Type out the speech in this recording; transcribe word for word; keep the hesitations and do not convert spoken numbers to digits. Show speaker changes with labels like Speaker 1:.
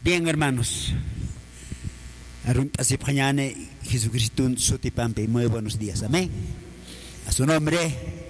Speaker 1: Bien, hermanos. Jesucristo, muy buenos días. Amén. A su nombre.